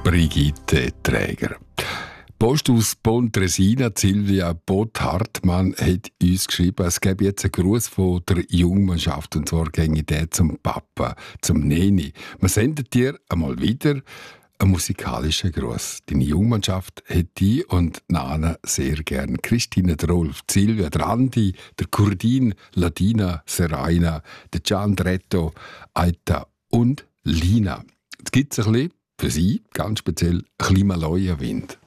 Brigitte Träger. Post aus Pontresina, Silvia Bott-Hartmann, hat uns geschrieben, es gäbe jetzt einen Gruß von der Jungmannschaft, und zwar ginge der zum Papa, zum Neni. Man sendet dir einmal wieder einen musikalischen Gruß. Deine Jungmannschaft hat die und Nana sehr gern. Christine, der Rolf, Silvia, der Andi, der Kurdin, Ladina, Seraina, der Giandretto, Aita und Lina. Jetzt gibt es ein bisschen, für sie ganz speziell, Klimaleuenwind.